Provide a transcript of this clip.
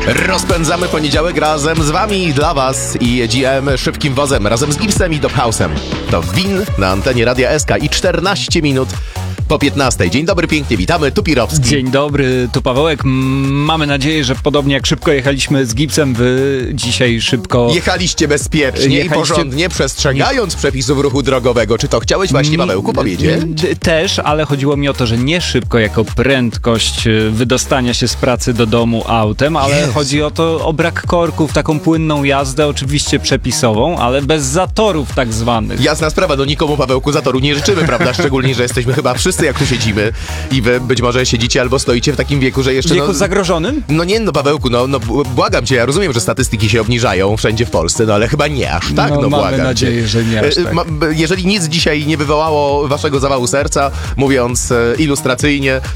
Rozpędzamy poniedziałek razem z wami i dla was i jedziemy szybkim wozem razem z Gipsem i Dophausem. To Win na antenie Radia SK i 14 minut po 15. Dzień dobry, pięknie witamy, tu Pirowski. Dzień dobry, tu Pawełek. Mamy nadzieję, że podobnie jak szybko jechaliśmy z Gipsem, wy dzisiaj szybko... Jechaliście bezpiecznie i porządnie, przestrzegając przepisów ruchu drogowego. Czy to chciałeś właśnie, Pawełku, powiedzieć? Też, ale chodziło mi o to, że nie szybko jako prędkość wydostania się z pracy do domu autem, ale chodzi o brak korków, taką płynną jazdę, oczywiście przepisową, ale bez zatorów tak zwanych. Jasna sprawa, no nikomu, Pawełku, zatoru nie życzymy, prawda? Szczególnie, że jesteśmy chyba wszyscy, jak tu siedzimy i wy być może siedzicie albo stoicie w takim wieku, że jeszcze... W wieku zagrożonym? No nie, no Pawełku, no błagam cię, ja rozumiem, że statystyki się obniżają wszędzie w Polsce, no ale chyba nie aż tak, no błagam mamy nadzieję, cię. że nie aż tak. Jeżeli nic dzisiaj nie wywołało waszego zawału serca, mówiąc ilustracyjnie,